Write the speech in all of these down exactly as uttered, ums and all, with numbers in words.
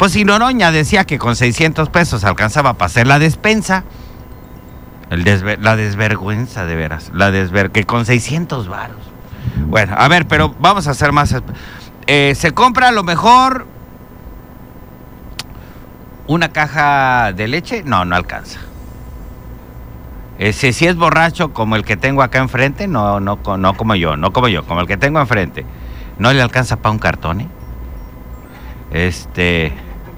Pues si Noroña decía que con seiscientos pesos alcanzaba para hacer la despensa, el desver, la desvergüenza de veras, la desver, que con seiscientos varos. Bueno, a ver, pero vamos a hacer más. Eh, se compra a lo mejor una caja de leche, no, no alcanza. Ese, si es borracho como el que tengo acá enfrente, no, no, no como yo, no como yo, como el que tengo enfrente, no le alcanza para un cartón, ¿eh? Este,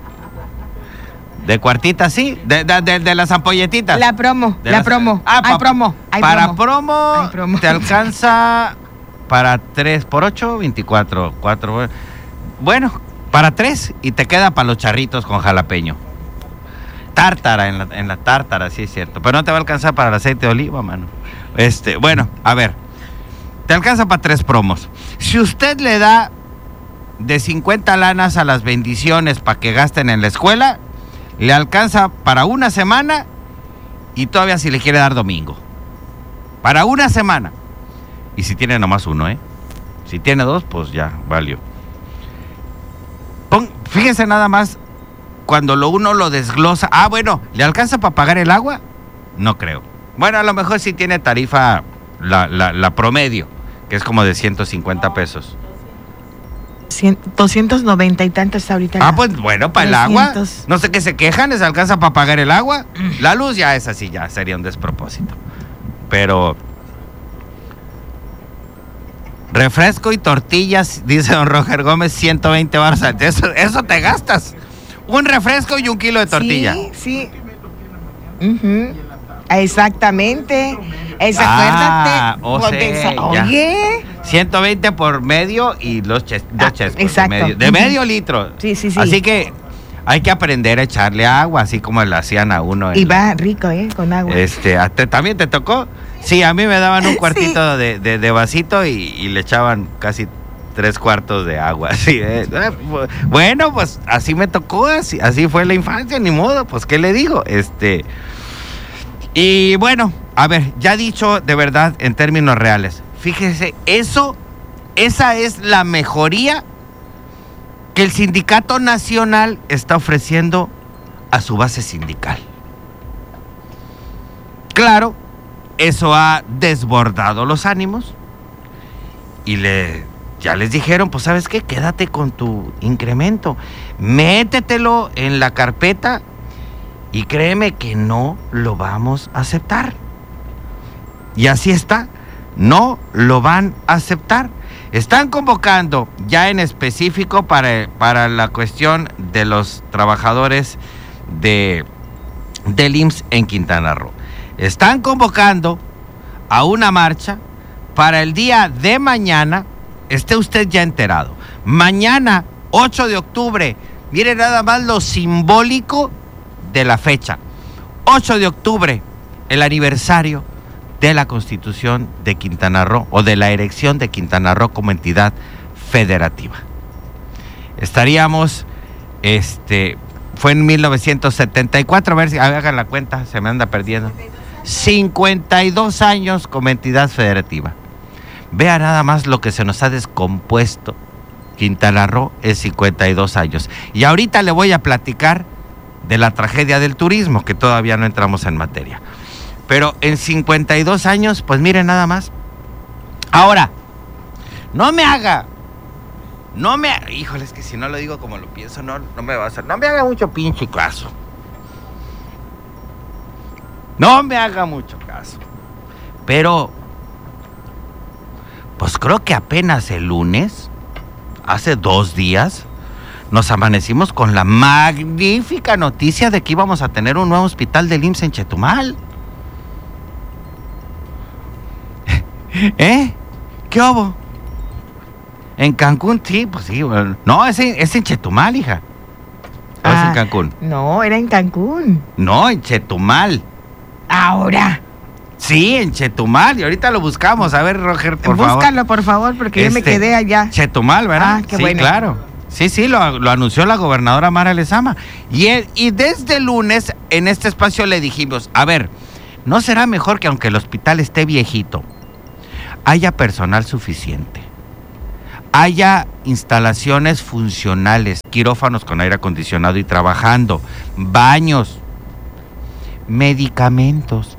de cuartita, sí, de, de, de, de las ampolletitas. La promo, de la las, promo, ah, hay pa, promo, hay para promo. promo, Hay promo. te alcanza para tres por ocho, veinticuatro, cuatro, bueno, para tres y te queda para los charritos con jalapeño. Tártara, en la, en la tártara, sí es cierto. Pero no te va a alcanzar para el aceite de oliva, mano. Este, bueno, a ver. Te alcanza para tres promos. Si usted le da de cincuenta lanas a las bendiciones para que gasten en la escuela, le alcanza para una semana y todavía si le quiere dar domingo. Para una semana. Y si tiene nomás uno, ¿eh? Si tiene dos, pues ya, valió. Pon, fíjense nada más. Cuando lo uno lo desglosa, ah, bueno, ¿le alcanza para pagar el agua? No creo. Bueno, a lo mejor sí tiene tarifa, la, la, la promedio, que es como de ciento cincuenta pesos. doscientos noventa y tantos ahorita. Ah, la... pues bueno, para el agua. No sé qué se quejan, ¿les alcanza para pagar el agua? La luz ya es así, ya sería un despropósito. Pero... refresco y tortillas, dice don Roger Gómez, ciento veinte baros. Eso, eso te gastas. Un refresco y un kilo de tortilla. Sí, sí. Uh-huh. Exactamente. Esa, ah, acuérdate. O sea, oye. ciento veinte por medio y los ches, dos ah, chescos. Exacto. De medio, de medio litro. Sí, sí, sí. Así que hay que aprender a echarle agua, así como le hacían a uno. Y va rico, ¿eh? Con agua. Este, ¿te, ¿También te tocó? Sí, a mí me daban un cuartito sí. de, de, de vasito y, y le echaban casi tres cuartos de agua. Sí, eh. Bueno, pues así me tocó, así, así fue la infancia, ni modo, pues ¿qué le digo? Este, y bueno, a ver, ya dicho de verdad en términos reales, fíjese, eso, esa es la mejoría que el Sindicato Nacional está ofreciendo a su base sindical. Claro, eso ha desbordado los ánimos y le... ya les dijeron, pues ¿sabes qué? Quédate con tu incremento, métetelo en la carpeta y créeme que no lo vamos a aceptar. Y así está, no lo van a aceptar. Están convocando ya en específico para, para la cuestión de los trabajadores de, del I M S S en Quintana Roo. Están convocando a una marcha para el día de mañana. Esté usted ya enterado. Mañana, ocho de octubre, mire nada más lo simbólico de la fecha. ocho de octubre, el aniversario de la Constitución de Quintana Roo o de la erección de Quintana Roo como entidad federativa. Estaríamos, este, fue en mil novecientos setenta y cuatro, a ver si hagan la cuenta, se me anda perdiendo. cincuenta y dos años como entidad federativa. Vea nada más lo que se nos ha descompuesto Quintana Roo en cincuenta y dos años. Y ahorita le voy a platicar de la tragedia del turismo, que todavía no entramos en materia. Pero en cincuenta y dos años, pues miren nada más. Ahora, no me haga, no me, híjole, es que si no lo digo como lo pienso, no, no me va a hacer, no me haga mucho pinche caso. No me haga mucho caso. Pero... pues creo que apenas el lunes, hace dos días, nos amanecimos con la magnífica noticia de que íbamos a tener un nuevo hospital del I M S S en Chetumal. ¿Eh? ¿Qué hubo? ¿En Cancún? Sí, pues sí. No, es en, es en Chetumal, hija. ¿O ah, es en Cancún? No, era en Cancún. No, en Chetumal. Ahora. Sí, en Chetumal, y ahorita lo buscamos. A ver, Roger, por Búscalo, favor. Búscalo, por favor, porque este, yo me quedé allá. Chetumal, ¿verdad? Ah, qué sí, bueno. Claro. Sí, sí, lo, lo anunció la gobernadora Mara Lezama. Y, él, y desde el lunes, en este espacio le dijimos, a ver, ¿no será mejor que aunque el hospital esté viejito, haya personal suficiente? haya instalaciones funcionales, quirófanos con aire acondicionado y trabajando, baños, medicamentos,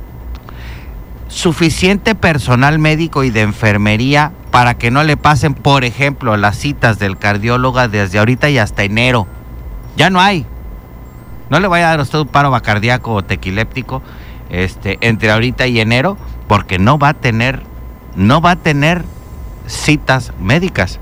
suficiente personal médico y de enfermería para que no le pasen, por ejemplo, las citas del cardiólogo desde ahorita y hasta enero. Ya no hay. No le vaya a dar a usted un paro cardíaco o tequiléptico este, entre ahorita y enero, porque no va a tener, no va a tener citas médicas.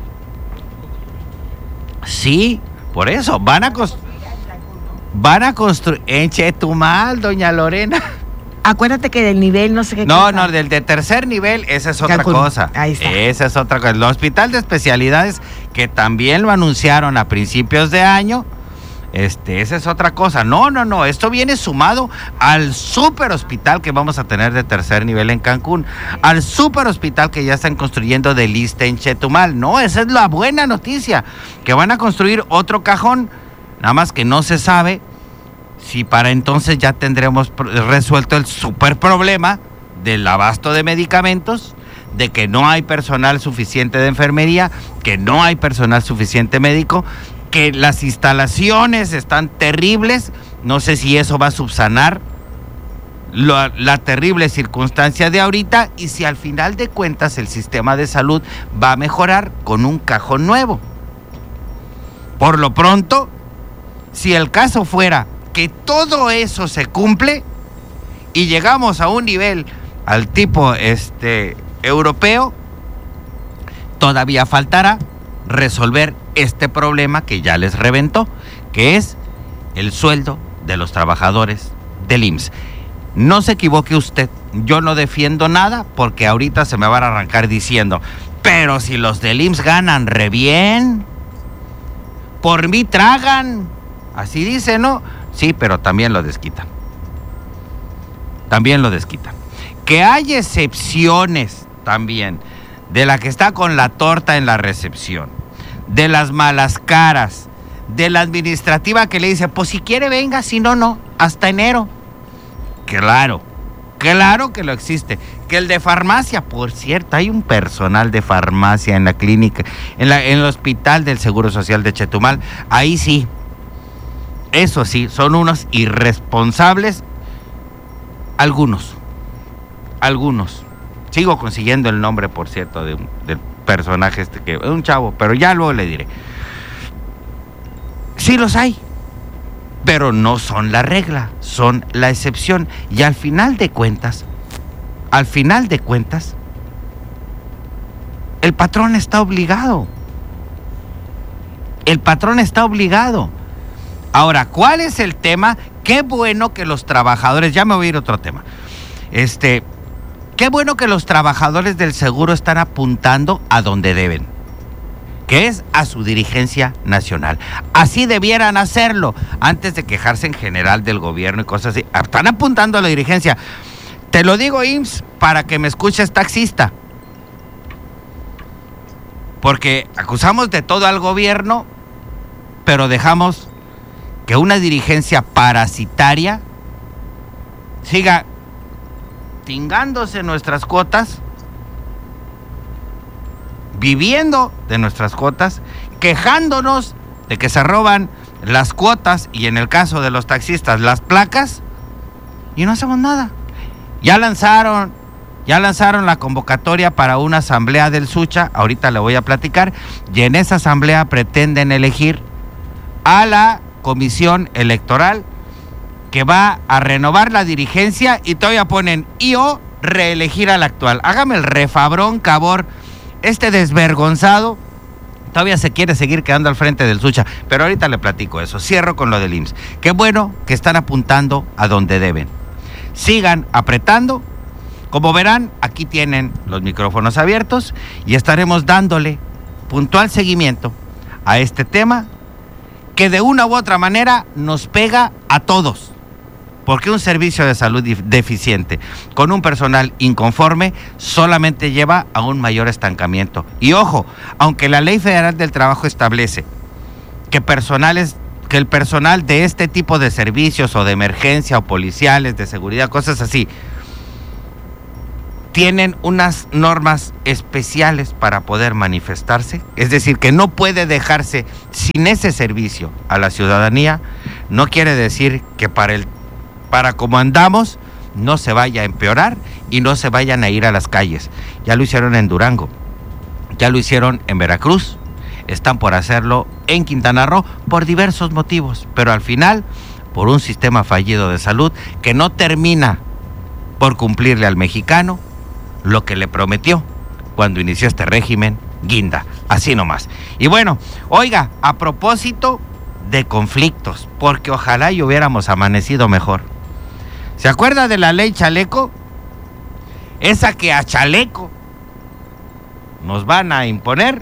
Sí, por eso van a construir, van a construir en Chetumal, doña Lorena. Acuérdate que del nivel no sé qué. No, cosa. no, del de tercer nivel, esa es otra Cancún. cosa. Ahí está. Esa es otra cosa. El hospital de especialidades, que también lo anunciaron a principios de año, este, esa es otra cosa. No, no, no, esto viene sumado al super hospital que vamos a tener de tercer nivel en Cancún, al super hospital que ya están construyendo de Liste en Chetumal. No, esa es la buena noticia, que van a construir otro cajón, nada más que no se sabe si para entonces ya tendremos resuelto el super problema del abasto de medicamentos, de que no hay personal suficiente de enfermería, que no hay personal suficiente médico, que las instalaciones están terribles. No sé si eso va a subsanar la, la terrible circunstancia de ahorita y si al final de cuentas el sistema de salud va a mejorar con un cajón nuevo. Por lo pronto, si el caso fuera que todo eso se cumple y llegamos a un nivel al tipo este europeo, todavía faltará resolver este problema que ya les reventó, que es el sueldo de los trabajadores del I M S S. No se equivoque usted, yo no defiendo nada porque ahorita se me van a arrancar diciendo, pero si los del I M S S ganan re bien, por mí tragan, así dice, ¿no? Sí, pero también lo desquitan. También lo desquitan. Que hay excepciones también, de la que está con la torta en la recepción, de las malas caras, de la administrativa que le dice, pues si quiere venga, si no, no, hasta enero. Claro, claro que lo existe. Que el de farmacia, por cierto, hay un personal de farmacia en la clínica, en, la, en el hospital del Seguro Social de Chetumal, ahí sí. Eso sí, son unos irresponsables, algunos, algunos. Sigo consiguiendo el nombre, por cierto, de un, del personaje este, que es un chavo, pero ya luego le diré. Sí los hay, pero no son la regla, son la excepción. Y al final de cuentas, al final de cuentas, el patrón está obligado. El patrón está obligado. Ahora, ¿cuál es el tema? Qué bueno que los trabajadores, ya me voy a ir a otro tema, este, qué bueno que los trabajadores del seguro están apuntando a donde deben, que es a su dirigencia nacional. Así debieran hacerlo, antes de quejarse en general del gobierno y cosas así. Están apuntando a la dirigencia. Te lo digo, I M S S, para que me escuches, taxista. Porque acusamos de todo al gobierno, pero dejamos que una dirigencia parasitaria siga tingándose nuestras cuotas, viviendo de nuestras cuotas, quejándonos de que se roban las cuotas y en el caso de los taxistas las placas, y no hacemos nada. Ya lanzaron, ya lanzaron la convocatoria para una asamblea del Sucha, ahorita le voy a platicar, y en esa asamblea pretenden elegir a la comisión electoral que va a renovar la dirigencia y todavía ponen y o reelegir al actual. Hágame el refabrón, cabor, este desvergonzado todavía se quiere seguir quedando al frente del Sucha, pero ahorita le platico eso. Cierro con lo del I M S S. Qué bueno que están apuntando a donde deben. Sigan apretando. Como verán, aquí tienen los micrófonos abiertos y estaremos dándole puntual seguimiento a este tema que de una u otra manera nos pega a todos, porque un servicio de salud deficiente con un personal inconforme solamente lleva a un mayor estancamiento. Y ojo, aunque la Ley Federal del Trabajo establece que personales, que el personal de este tipo de servicios o de emergencia o policiales, de seguridad, cosas así, tienen unas normas especiales para poder manifestarse, es decir, que no puede dejarse sin ese servicio a la ciudadanía. No quiere decir que para el para como andamos no se vaya a empeorar y no se vayan a ir a las calles. Ya lo hicieron en Durango, ya lo hicieron en Veracruz, están por hacerlo en Quintana Roo por diversos motivos, pero al final por un sistema fallido de salud que no termina por cumplirle al mexicano lo que le prometió cuando inició este régimen guinda, así nomás. Y bueno, oiga, a propósito de conflictos, porque ojalá y hubiéramos amanecido mejor. ¿Se acuerda de la ley Chaleco? Esa que a Chaleco nos van a imponer.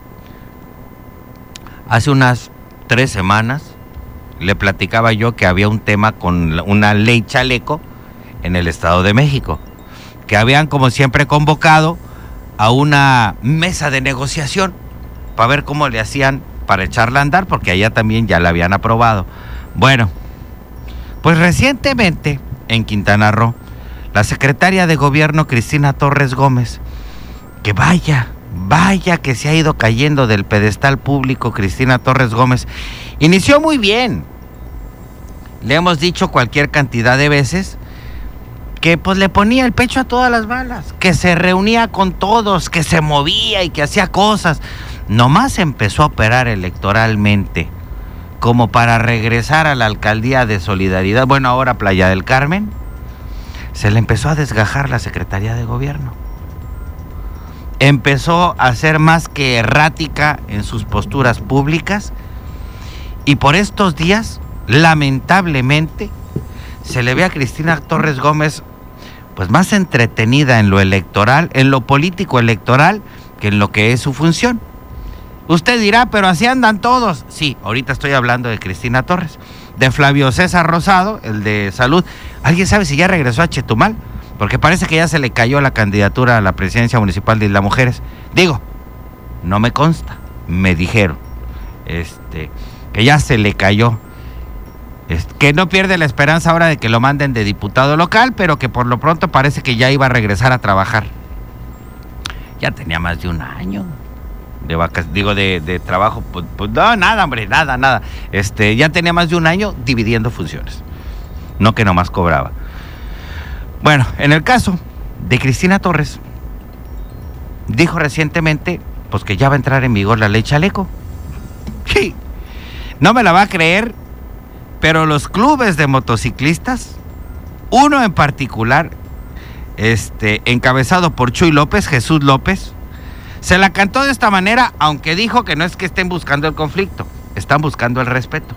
Hace unas tres semanas le platicaba yo que había un tema con una ley Chaleco en el Estado de México, que habían como siempre convocado a una mesa de negociación para ver cómo le hacían para echarla a andar, porque allá también ya la habían aprobado. Bueno, pues recientemente en Quintana Roo, la secretaria de Gobierno Cristina Torres Gómez, que vaya, vaya que se ha ido cayendo del pedestal público Cristina Torres Gómez, inició muy bien. Le hemos dicho cualquier cantidad de veces que pues le ponía el pecho a todas las balas, que se reunía con todos, que se movía y que hacía cosas. Nomás empezó a operar electoralmente como para regresar a la alcaldía de Solidaridad, bueno, ahora Playa del Carmen, se le empezó a desgajar la Secretaría de Gobierno. Empezó a ser más que errática en sus posturas públicas y por estos días, lamentablemente, se le ve a Cristina Torres Gómez pues más entretenida en lo electoral, en lo político electoral, que en lo que es su función. Usted dirá, pero así andan todos. Sí, ahorita estoy hablando de Cristina Torres, de Flavio César Rosado, el de Salud. ¿Alguien sabe si ya regresó a Chetumal? Porque parece que ya se le cayó la candidatura a la presidencia municipal de Isla Mujeres. Digo, no me consta, me dijeron este, que ya se le cayó. Que no pierde la esperanza ahora de que lo manden de diputado local, pero que por lo pronto parece que ya iba a regresar a trabajar. Ya tenía más de un año de vacas, digo, de, de trabajo, pues, pues no, nada, hombre, nada, nada. Este, ya tenía más de un año dividiendo funciones, no que nomás cobraba. Bueno, en el caso de Cristina Torres, dijo recientemente, pues que ya va a entrar en vigor la ley Chaleco. Sí, no me la va a creer, pero los clubes de motociclistas, uno en particular, este, encabezado por Chuy López, Jesús López, se la cantó de esta manera, aunque dijo que no es que estén buscando el conflicto, están buscando el respeto.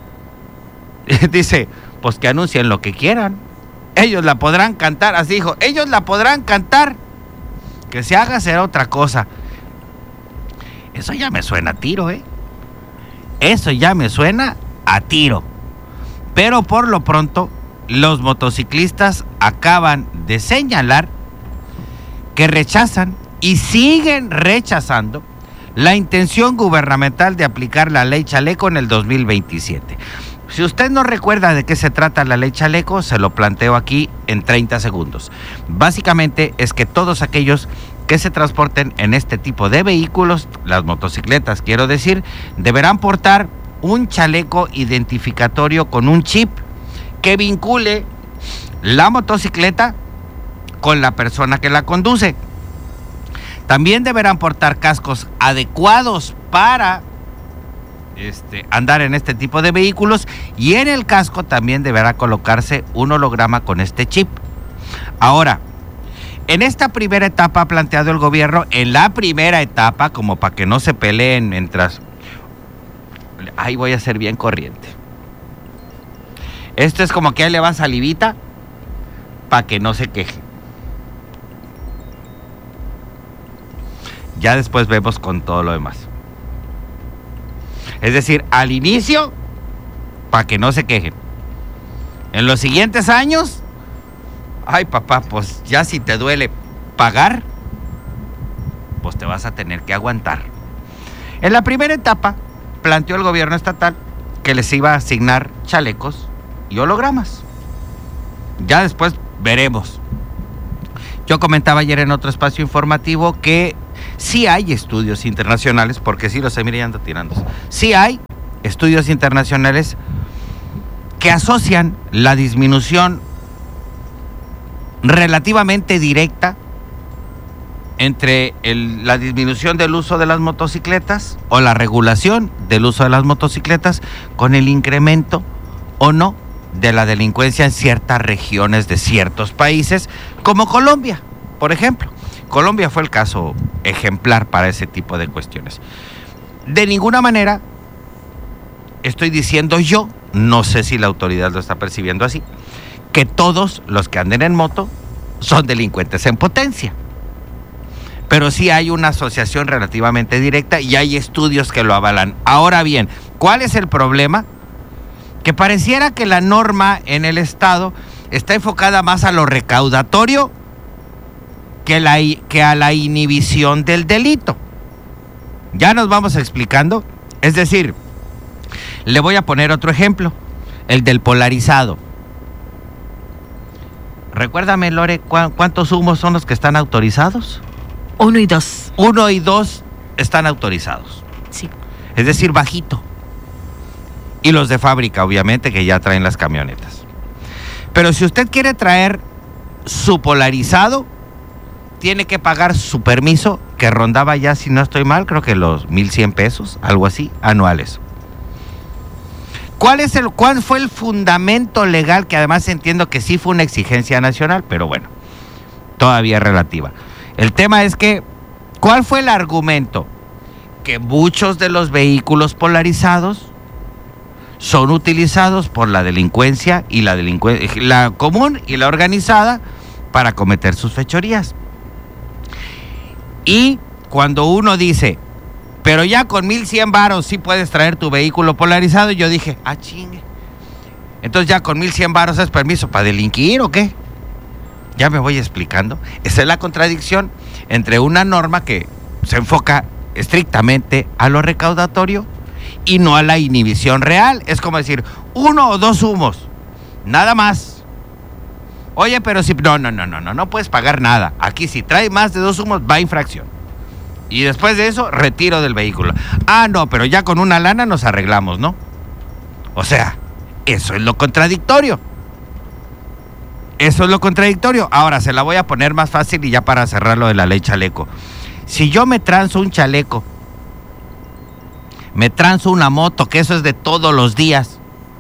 Dice, pues que anuncien lo que quieran, ellos la podrán cantar, así dijo, ellos la podrán cantar, que se haga será otra cosa. Eso ya me suena a tiro, ¿eh? Eso ya me suena a tiro. Pero por lo pronto, los motociclistas acaban de señalar que rechazan y siguen rechazando la intención gubernamental de aplicar la ley Chaleco en el dos mil veintisiete. Si usted no recuerda de qué se trata la ley Chaleco, se lo planteo aquí en treinta segundos. Básicamente es que todos aquellos que se transporten en este tipo de vehículos, las motocicletas quiero decir, deberán portar un chaleco identificatorio con un chip que vincule la motocicleta con la persona que la conduce. También deberán portar cascos adecuados para este, andar en este tipo de vehículos y en el casco también deberá colocarse un holograma con este chip. Ahora, en esta primera etapa ha planteado el gobierno, en la primera etapa, como para que no se peleen mientras... Ahí voy a ser bien corriente. Esto es como que ahí le va salivita para que no se queje. Ya después vemos con todo lo demás. Es decir, al inicio, para que no se quejen. En los siguientes años, ay papá, pues ya si te duele pagar, pues te vas a tener que aguantar. En la primera etapa, planteó el gobierno estatal que les iba a asignar chalecos y hologramas. Ya después veremos. Yo comentaba ayer en otro espacio informativo que sí hay estudios internacionales, porque sí los he mirado ando tirando. Sí hay estudios internacionales que asocian la disminución relativamente directa entre el, la disminución del uso de las motocicletas o la regulación del uso de las motocicletas con el incremento o no de la delincuencia en ciertas regiones de ciertos países, como Colombia, por ejemplo. Colombia fue el caso ejemplar para ese tipo de cuestiones. De ninguna manera estoy diciendo yo, no sé si la autoridad lo está percibiendo así, que todos los que anden en moto son delincuentes en potencia. Pero sí hay una asociación relativamente directa y hay estudios que lo avalan. Ahora bien, ¿cuál es el problema? Que pareciera que la norma en el Estado está enfocada más a lo recaudatorio que, la, que a la inhibición del delito. Ya nos vamos explicando. Es decir, le voy a poner otro ejemplo, el del polarizado. Recuérdame, Lore, ¿cuántos humos son los que están autorizados? Uno y dos. Uno y dos están autorizados. Sí. Es decir, bajito. Y los de fábrica, obviamente, que ya traen las camionetas. Pero si usted quiere traer su polarizado, tiene que pagar su permiso, que rondaba ya, si no estoy mal, creo que los mil cien pesos, algo así, anuales. ¿Cuál es el, cuál fue el fundamento legal? Que además entiendo que sí fue una exigencia nacional, pero bueno, todavía es relativa. El tema es que, ¿cuál fue el argumento? Que muchos de los vehículos polarizados son utilizados por la delincuencia y la delincuencia, la común y la organizada, para cometer sus fechorías. Y cuando uno dice, pero ya con mil cien varos sí puedes traer tu vehículo polarizado, yo dije, ah, chingue. Entonces ya con mil cien varos es permiso para delinquir, ¿o qué? Ya me voy explicando. Esa es la contradicción entre una norma que se enfoca estrictamente a lo recaudatorio y no a la inhibición real. Es como decir, uno o dos humos, nada más. Oye, pero si... No, no, no, no, no, no puedes pagar nada. Aquí si trae más de dos humos va a infracción. Y después de eso, retiro del vehículo. Ah, no, pero ya con una lana nos arreglamos, ¿no? O sea, eso es lo contradictorio. Eso es lo contradictorio. Ahora, se la voy a poner más fácil y ya para cerrar lo de la ley chaleco. Si yo me transo un chaleco, me transo una moto, que eso es de todos los días,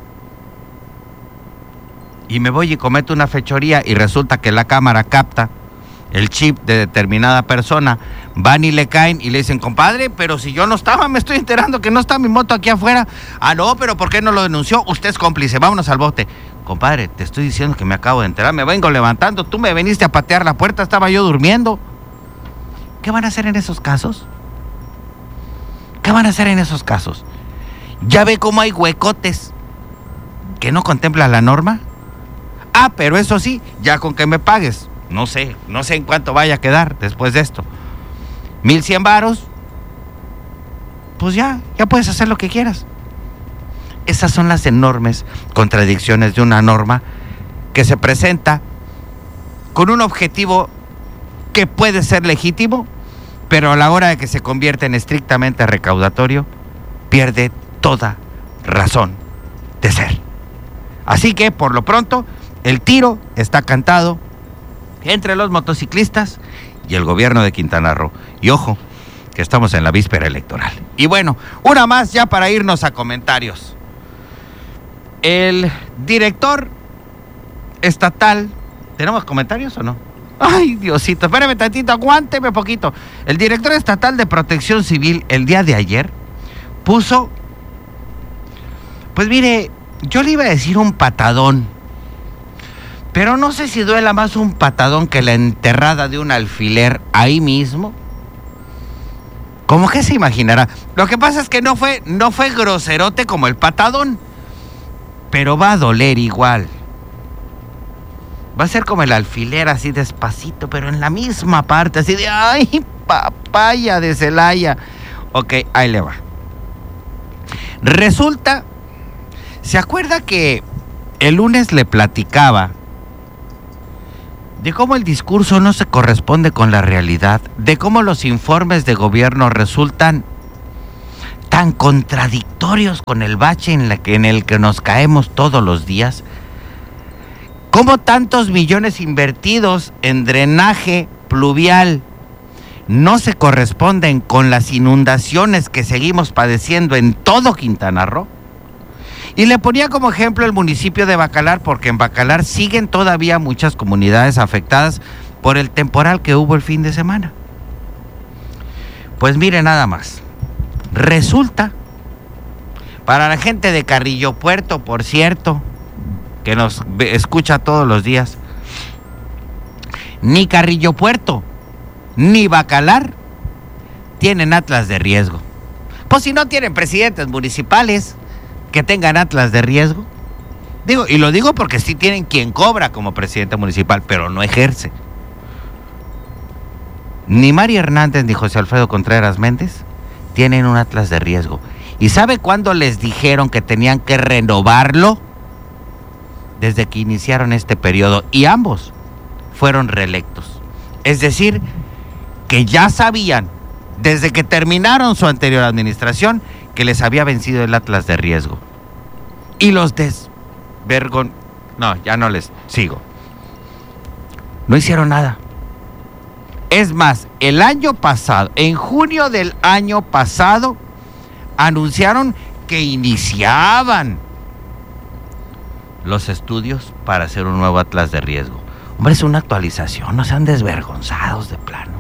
y me voy y cometo una fechoría y resulta que la cámara capta el chip de determinada persona, van y le caen y le dicen, compadre, pero si yo no estaba, me estoy enterando que no está mi moto aquí afuera. Ah, no, pero ¿por qué no lo denunció? Usted es cómplice, vámonos al bote. Compadre, te estoy diciendo que me acabo de enterar, me vengo levantando, tú me viniste a patear la puerta, estaba yo durmiendo. ¿Qué van a hacer en esos casos? ¿Qué van a hacer en esos casos? Ya ve cómo hay huecotes que no contempla la norma. Ah, pero eso sí, ya con que me pagues, no sé, no sé en cuánto vaya a quedar después de esto. Mil cien varos, pues ya, ya puedes hacer lo que quieras. Esas son las enormes contradicciones de una norma que se presenta con un objetivo que puede ser legítimo, pero a la hora de que se convierte en estrictamente recaudatorio, pierde toda razón de ser. Así que, por lo pronto, el tiro está cantado entre los motociclistas y el gobierno de Quintana Roo. Y ojo, que estamos en la víspera electoral. Y bueno, una más ya para irnos a comentarios. El director estatal... ¿Tenemos comentarios o no? Ay, Diosito, espérame tantito, aguánteme poquito. El director estatal de Protección Civil el día de ayer puso... Pues mire, yo le iba a decir un patadón, pero no sé si duela más un patadón que la enterrada de un alfiler ahí mismo. ¿Cómo que se imaginará? Lo que pasa es que no fue, no fue groserote como el patadón, pero va a doler igual. Va a ser como el alfiler así despacito, pero en la misma parte, así de ¡ay, papaya de Celaya! Ok, ahí le va. Resulta, ¿se acuerda que el lunes le platicaba de cómo el discurso no se corresponde con la realidad, de cómo los informes de gobierno resultan tan contradictorios con el bache en, la que, en el que nos caemos todos los días, cómo tantos millones invertidos en drenaje pluvial no se corresponden con las inundaciones que seguimos padeciendo en todo Quintana Roo. Y le ponía como ejemplo el municipio de Bacalar, porque en Bacalar siguen todavía muchas comunidades afectadas por el temporal que hubo el fin de semana. Pues mire nada más, resulta, para la gente de Carrillo Puerto, por cierto, que nos escucha todos los días, ni Carrillo Puerto ni Bacalar tienen atlas de riesgo. Pues si no tienen presidentes municipales que tengan atlas de riesgo. Digo, y lo digo porque sí tienen quien cobra como presidente municipal, pero no ejerce. Ni Mari Hernández ni José Alfredo Contreras Méndez tienen un atlas de riesgo. ¿Y sabe cuándo les dijeron que tenían que renovarlo? Desde que iniciaron este periodo, y ambos fueron reelectos. Es decir, que ya sabían, desde que terminaron su anterior administración, que les había vencido el atlas de riesgo. Y los desvergon... No, ya no les sigo. No hicieron nada. Es más, el año pasado, en junio del año pasado, anunciaron que iniciaban los estudios para hacer un nuevo atlas de riesgo. Hombre, es una actualización, no sean desvergonzados de plano.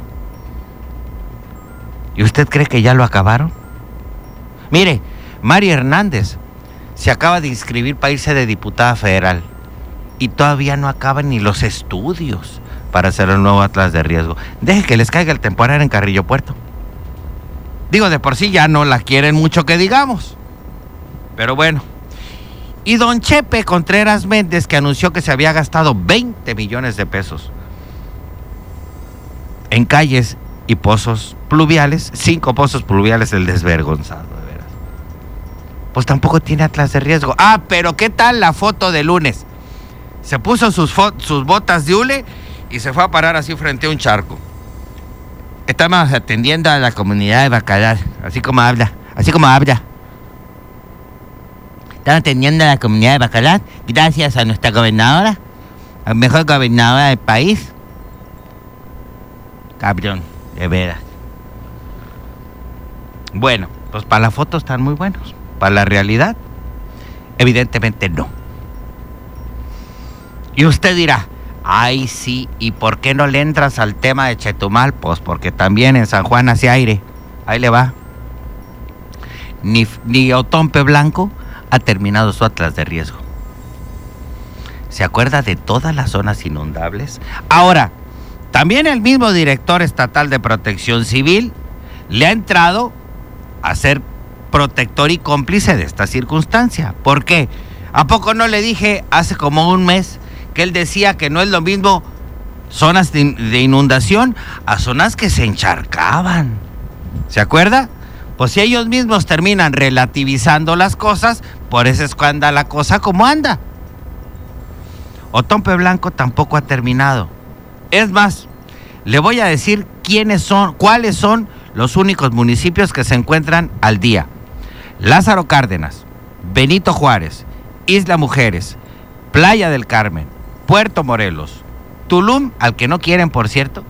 ¿Y usted cree que ya lo acabaron? Mire, Mari Hernández se acaba de inscribir para irse de diputada federal y todavía no acaban ni los estudios para hacer el nuevo atlas de riesgo. Deje que les caiga el temporal en Carrillo Puerto. Digo, de por sí ya no la quieren mucho que digamos. Pero bueno. Y don Chepe Contreras Méndez, que anunció que se había gastado veinte millones de pesos en calles y pozos pluviales, cinco pozos pluviales, el desvergonzado, de veras. Pues tampoco tiene atlas de riesgo. Ah, pero ¿qué tal la foto de lunes? Se puso sus, fo- sus botas de hule y se fue a parar así frente a un charco. Estamos atendiendo a la comunidad de Bacalar, así como habla, así como habla. Estamos atendiendo a la comunidad de Bacalar, gracias a nuestra gobernadora, la mejor gobernadora del país. Cabrón, de veras. Bueno, pues para la foto están muy buenos. Para la realidad, evidentemente no. Y usted dirá, ay sí, ¿y por qué no le entras al tema de Chetumal? Pues porque también en San Juan hace aire. Ahí le va. Ni, ni Otompe Blanco ha terminado su atlas de riesgo. ¿Se acuerda de todas las zonas inundables? Ahora, también el mismo director estatal de Protección Civil le ha entrado a ser protector y cómplice de esta circunstancia. ¿Por qué? ¿A poco no le dije hace como un mes que él decía que no es lo mismo zonas de, de inundación a zonas que se encharcaban? ¿Se acuerda? Pues si ellos mismos terminan relativizando las cosas, por eso es cuando anda la cosa como anda. Otompe Blanco tampoco ha terminado. Es más, le voy a decir quiénes son, cuáles son los únicos municipios que se encuentran al día. Lázaro Cárdenas, Benito Juárez, Isla Mujeres, Playa del Carmen, Puerto Morelos, Tulum, al que no quieren, por cierto,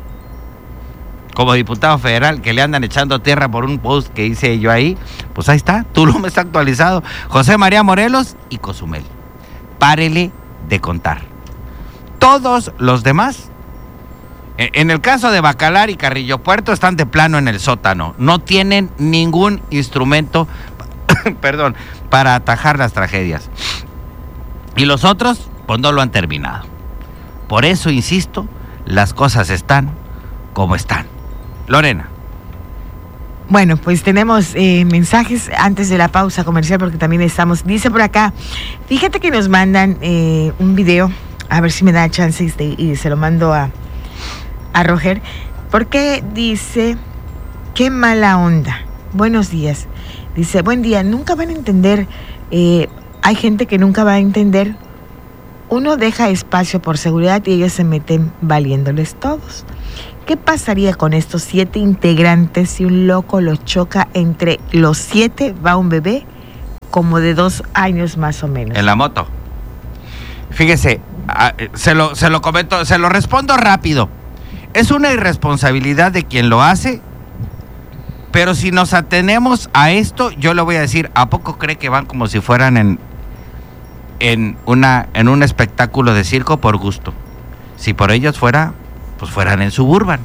como diputado federal, que le andan echando tierra por un post que hice yo ahí. Pues ahí está, Tulum está actualizado. José María Morelos y Cozumel. Párele de contar. Todos los demás, en el caso de Bacalar y Carrillo Puerto, están de plano en el sótano. No tienen ningún instrumento, perdón, para atajar las tragedias. Y los otros, pues no lo han terminado. Por eso, insisto, las cosas están como están. Lorena. Bueno, pues tenemos eh, mensajes antes de la pausa comercial porque también estamos, dice por acá, fíjate que nos mandan eh, un video, a ver si me da chance y, este, y se lo mando a, a Roger, porque dice, qué mala onda, buenos días, dice, buen día, nunca van a entender, eh, hay gente que nunca va a entender Uno deja espacio por seguridad y ellos se meten valiéndoles todos. ¿Qué pasaría con estos siete integrantes si un loco los choca? Entre los siete va un bebé como de dos años más o menos. En la moto. Fíjese, se lo, se lo comento, se lo respondo rápido. Es una irresponsabilidad de quien lo hace, pero si nos atenemos a esto, yo le voy a decir, ¿a poco cree que van como si fueran en, en, una, en un espectáculo de circo por gusto? Si por ellos fuera, pues fueran en Suburban.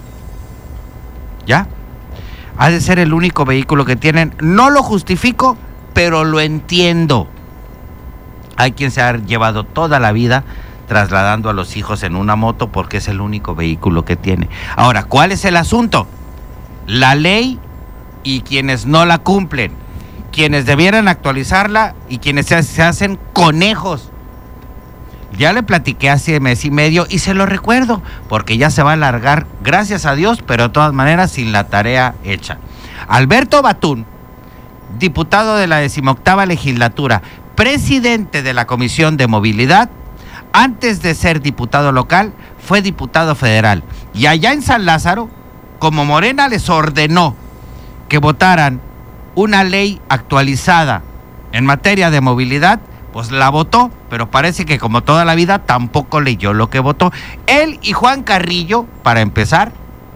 ¿Ya? Ha de ser el único vehículo que tienen. No lo justifico, pero lo entiendo. Hay quien se ha llevado toda la vida trasladando a los hijos en una moto porque es el único vehículo que tiene. Ahora, ¿cuál es el asunto? La ley y quienes no la cumplen, quienes debieran actualizarla y quienes se, se hacen conejos. Ya le platiqué hace mes y medio y se lo recuerdo, porque ya se va a alargar, gracias a Dios, pero de todas maneras sin la tarea hecha. Alberto Batún, diputado de la decimoctava legislatura, presidente de la Comisión de Movilidad, antes de ser diputado local, fue diputado federal. Y allá en San Lázaro, como Morena les ordenó que votaran una ley actualizada en materia de movilidad, pues la votó, pero parece que como toda la vida tampoco leyó lo que votó. Él y Juan Carrillo, para empezar,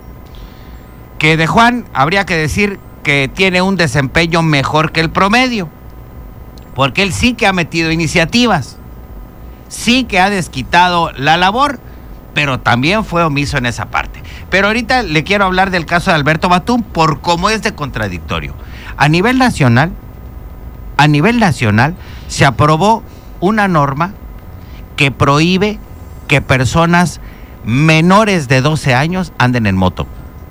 que de Juan habría que decir que tiene un desempeño mejor que el promedio, porque él sí que ha metido iniciativas, sí que ha desquitado la labor, pero también fue omiso en esa parte. Pero ahorita le quiero hablar del caso de Alberto Batún por cómo es de contradictorio. A nivel nacional, a nivel nacional, se aprobó una norma que prohíbe que personas menores de doce años anden en moto.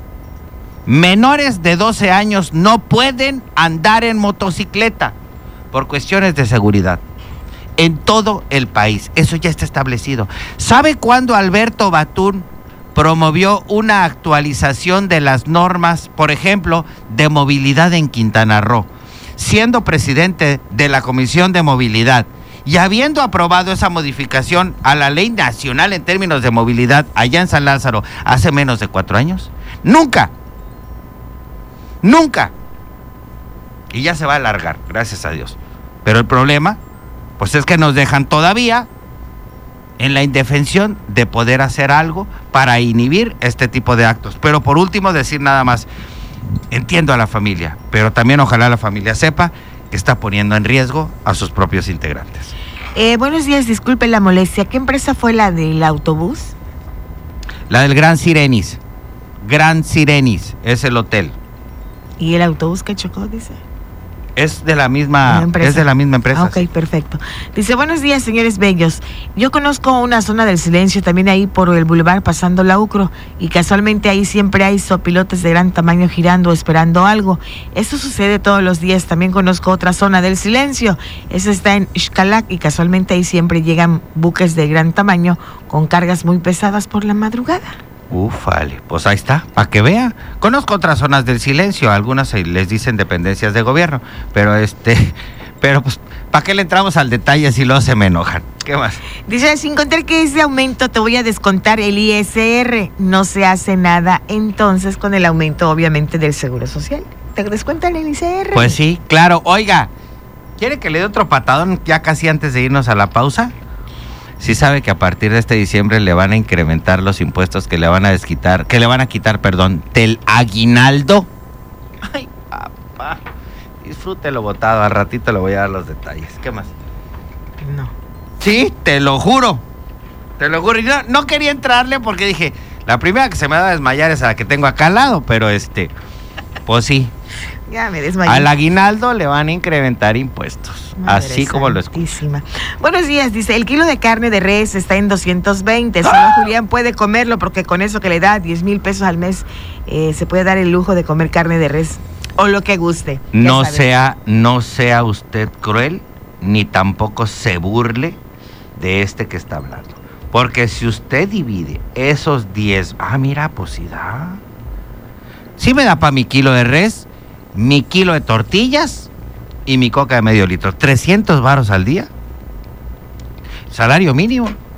Menores de doce años no pueden andar en motocicleta por cuestiones de seguridad. En todo el país, eso ya está establecido. ¿Sabe cuándo Alberto Batún promovió una actualización de las normas, por ejemplo, de movilidad en Quintana Roo? Siendo presidente de la Comisión de Movilidad y habiendo aprobado esa modificación a la ley nacional en términos de movilidad allá en San Lázaro hace menos de cuatro años. Nunca, nunca. Y ya se va a alargar, gracias a Dios. Pero el problema, pues es que nos dejan todavía en la indefensión de poder hacer algo para inhibir este tipo de actos. Pero por último, decir nada más, entiendo a la familia, pero también ojalá la familia sepa que está poniendo en riesgo a sus propios integrantes. Eh, buenos días, disculpe la molestia. ¿Qué empresa fue la del autobús? La del Gran Sirenis. Gran Sirenis es el hotel. ¿Y el autobús que chocó, dice? Es de la misma es de la misma empresa. Ah, ok, perfecto. Dice, buenos días, señores bellos. Yo conozco una zona del silencio también ahí por el boulevard pasando la Ucro y casualmente ahí siempre hay sopilotes de gran tamaño girando esperando algo. Eso sucede todos los días. También conozco otra zona del silencio. Esa está en Xcalac y casualmente ahí siempre llegan buques de gran tamaño con cargas muy pesadas por la madrugada. Ufale, pues ahí está, para que vea. Conozco otras zonas del silencio, algunas les dicen dependencias de gobierno, pero este, pero pues, ¿para qué le entramos al detalle si luego se me enojan? ¿Qué más? Dice, sin contar que ese aumento te voy a descontar el I S R, no se hace nada entonces con el aumento obviamente del Seguro Social. ¿Te descuentan el I S R? Pues sí, claro. Oiga, ¿quiere que le dé otro patadón ya casi antes de irnos a la pausa? Sí sabe que a partir de este diciembre le van a incrementar los impuestos que le van a desquitar, que le van a quitar, perdón, del aguinaldo. Ay, papá, disfrútelo botado, al ratito le voy a dar los detalles. ¿Qué más? No. Sí, te lo juro, te lo juro. Y no, no quería entrarle porque dije, la primera que se me va a desmayar es a la que tengo acá al lado, pero este, pues sí. Ya me desmayé. Al aguinaldo le van a incrementar impuestos, Madre así como lo escucha. Buenos días, dice, el kilo de carne de res está en doscientos veinte. Solo ¡Ah! Julián puede comerlo porque con eso que le da diez mil pesos al mes, eh, se puede dar el lujo de comer carne de res o lo que guste. No sea, no sea usted cruel, ni tampoco se burle de este que está hablando. Porque si usted divide esos diez, ah, mira, pues sí da. Sí me da para mi kilo de res, mi kilo de tortillas y mi coca de medio litro. trescientos varos al día. Salario mínimo.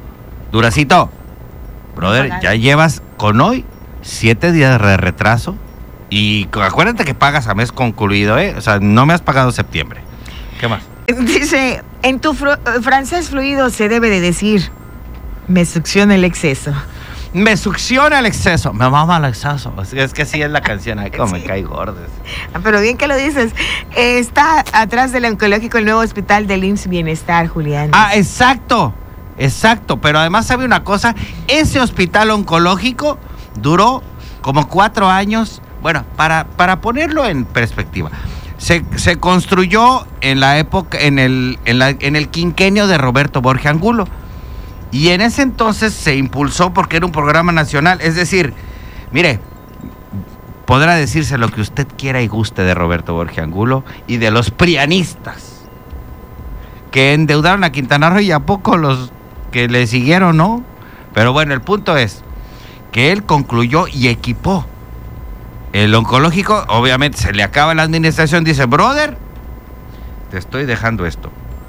Duracito, brother, ya llevas con hoy siete días de retraso y acuérdate que pagas a mes concluido, ¿eh? O sea, no me has pagado septiembre. ¿Qué más? Dice, en tu fru- francés fluido se debe de decir, me succiona el exceso. Me succiona el exceso, me mama el exceso. Es que así es la canción, ay, como sí. Me cae gordo. Pero bien que lo dices. Eh, está atrás del oncológico el nuevo hospital del I M S S Bienestar, Julián. Ah, exacto, exacto. Pero además, ¿sabe una cosa? Ese hospital oncológico duró como cuatro años. Bueno, para, para ponerlo en perspectiva, se, se construyó en la época, en el, en, la, en el quinquenio de Roberto Borges Angulo. Y en ese entonces se impulsó porque era un programa nacional. Es decir, mire, podrá decirse lo que usted quiera y guste de Roberto Borges Angulo y de los prianistas que endeudaron a Quintana Roo y a poco los que le siguieron, ¿no? Pero bueno, el punto es que él concluyó y equipó el oncológico. Obviamente se le acaba la administración, dice, brother, te estoy dejando esto.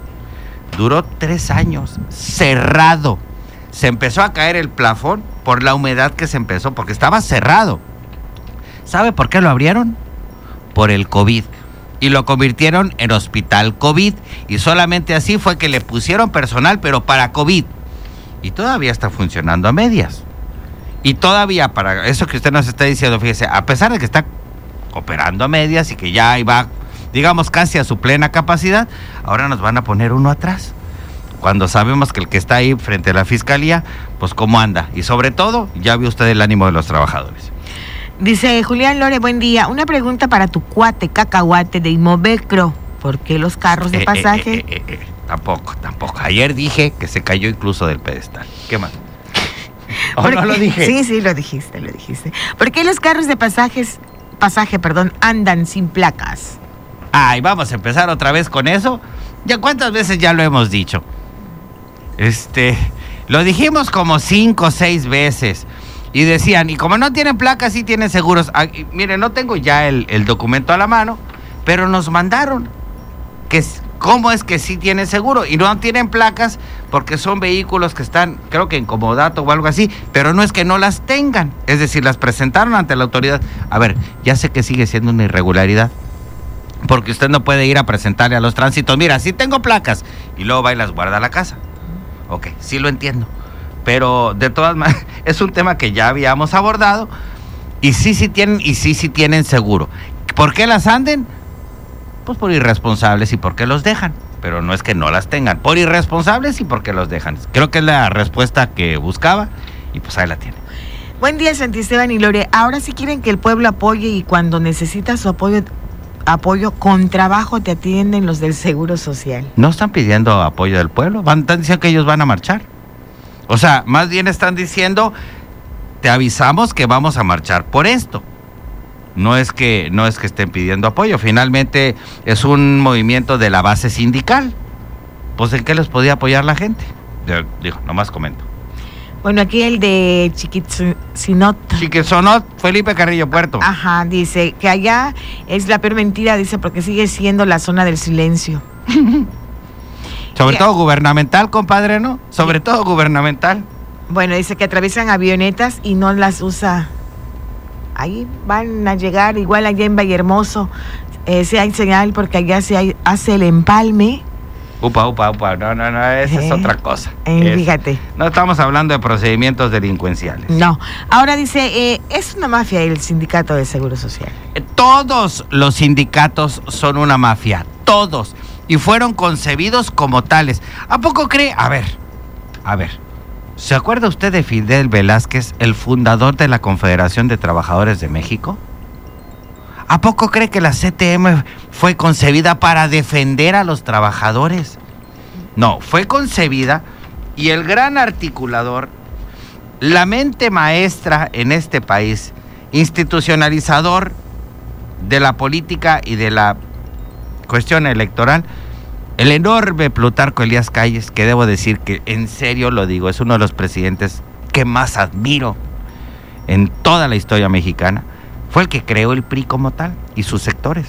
Duró tres años, cerrado. Se empezó a caer el plafón por la humedad que se empezó, porque estaba cerrado. ¿Sabe por qué lo abrieron? Por el COVID. Y lo convirtieron en hospital COVID. Y solamente así fue que le pusieron personal, pero para COVID. Y todavía está funcionando a medias. Y todavía, para eso que usted nos está diciendo, fíjese, a pesar de que está operando a medias y que ya ahí va, digamos, casi a su plena capacidad, ahora nos van a poner uno atrás, cuando sabemos que el que está ahí frente a la fiscalía, pues cómo anda, y sobre todo, ya vio usted el ánimo de los trabajadores. Dice Julián Lore, buen día, una pregunta para tu cuate cacahuate de Imovecro, ¿por qué los carros de Eh, pasaje? eh, eh, eh, eh, tampoco, tampoco, ayer dije que se cayó incluso del pedestal, ¿qué más? ¿O Porque- no lo dije? Sí, sí, lo dijiste, lo dijiste. ¿Por qué los carros de pasajes, pasaje, perdón, andan sin placas? Ay, vamos a empezar otra vez con eso. ¿Ya cuántas veces ya lo hemos dicho? Este, lo dijimos como cinco o seis veces. Y decían, y como no tienen placas, sí tienen seguros. Ah, y mire, no tengo ya el, el documento a la mano, pero nos mandaron que s- cómo es que sí tienen seguro y no tienen placas porque son vehículos que están, creo que en comodato o algo así, pero no es que no las tengan. Es decir, las presentaron ante la autoridad. A ver, ya sé que sigue siendo una irregularidad, porque usted no puede ir a presentarle a los tránsitos, mira, sí tengo placas, y luego va y las guarda a la casa. Ok, sí lo entiendo, pero de todas maneras es un tema que ya habíamos abordado, y sí, sí tienen, y sí, sí tienen seguro. ¿Por qué las anden? Pues por irresponsables y porque los dejan, pero no es que no las tengan, por irresponsables y porque los dejan. Creo que es la respuesta que buscaba, y pues ahí la tiene. Buen día, Santisteban y Lore. Ahora sí quieren que el pueblo apoye y cuando necesitas su apoyo, apoyo con trabajo te atienden los del Seguro Social. No están pidiendo apoyo del pueblo, van, están diciendo que ellos van a marchar. O sea, más bien están diciendo, te avisamos que vamos a marchar por esto. No es que, no es que estén pidiendo apoyo, finalmente es un movimiento de la base sindical. Pues ¿en qué les podía apoyar la gente? Yo, digo, nomás comento. Bueno, aquí el de Chiquitzinot. Chiquisonot, Felipe Carrillo Puerto. Ajá, dice que allá es la peor mentira, dice, porque sigue siendo la zona del silencio. Sobre Ya. todo gubernamental, compadre, ¿no? Sobre todo gubernamental. Bueno, dice que atraviesan avionetas y no las usa. Ahí van a llegar, igual allá en Vallehermoso, eh, se hay señal porque allá se hay- hace el empalme. Upa, upa, upa, no, no, no, esa es Eh, otra cosa. eh, Es- fíjate. No estamos hablando de procedimientos delincuenciales. No, ahora dice, eh, es una mafia el sindicato de Seguro Social. Eh, Todos los sindicatos son una mafia, todos, y fueron concebidos como tales. ¿A poco cree? A ver, a ver, ¿se acuerda usted de Fidel Velázquez, el fundador de la Confederación de Trabajadores de México? ¿A poco cree que la C T M fue concebida para defender a los trabajadores? No, fue concebida y el gran articulador, la mente maestra en este país, institucionalizador de la política y de la cuestión electoral, el enorme Plutarco Elías Calles, que debo decir que en serio lo digo, es uno de los presidentes que más admiro en toda la historia mexicana, fue el que creó el P R I como tal y sus sectores.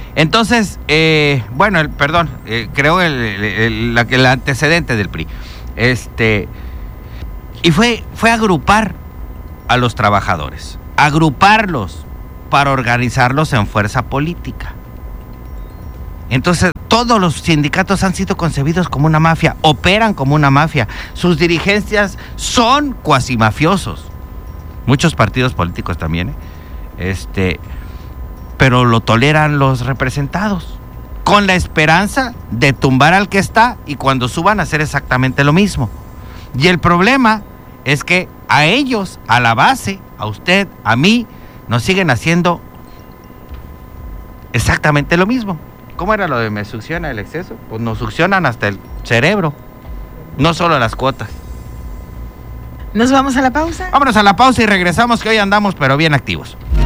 Entonces, eh, bueno, el, perdón, eh, creó el, el, el- la- el antecedente del P R I. Este, y fue, fue agrupar a los trabajadores, agruparlos para organizarlos en fuerza política. Entonces, todos los sindicatos han sido concebidos como una mafia, operan como una mafia, sus dirigencias son cuasi mafiosos. Muchos partidos políticos también, ¿eh? este, pero lo toleran los representados, con la esperanza de tumbar al que está y cuando suban a hacer exactamente lo mismo. Y el problema es que a ellos, a la base, a usted, a mí, nos siguen haciendo exactamente lo mismo. ¿Cómo era lo de me succiona el exceso? Pues nos succionan hasta el cerebro, no solo las cuotas. ¿Nos vamos a la pausa? Vámonos a la pausa y regresamos, que hoy andamos pero bien activos.